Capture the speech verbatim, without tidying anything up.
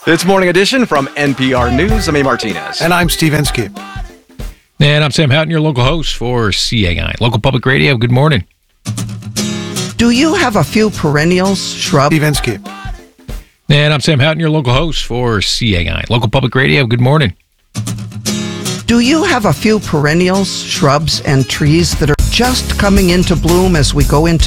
It's Morning Edition from N P R News. I'm A. Martinez. And I'm Steve Inskeep. And I'm Sam Houghton, your local host for C A I, Local Public Radio. Good morning. Do you have a few perennials, shrubs? Steve Inskeep. And I'm Sam Houghton, your local host for C A I, Local Public Radio. Good morning. Do you have a few perennials, shrubs, and trees that are just coming into bloom as we go into